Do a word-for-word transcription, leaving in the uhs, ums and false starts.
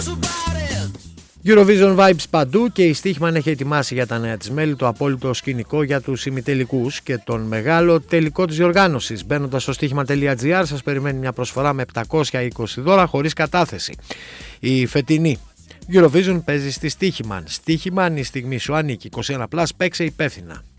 Eurovision Vibes παντού και η Στίχημαν έχει ετοιμάσει για τα νέα της μέλη το απόλυτο σκηνικό για τους ημιτελικούς και τον μεγάλο τελικό της διοργάνωσης. Μπαίνοντας στο στίχημα τελεία τζι άρ σας περιμένει μια προσφορά με επτακόσια είκοσι δώρα χωρίς κατάθεση. Η φετινή Eurovision παίζει στη Στίχημαν. Στίχημαν, η στιγμή σου ανήκει. είκοσι ένα συν, παίξε υπεύθυνα.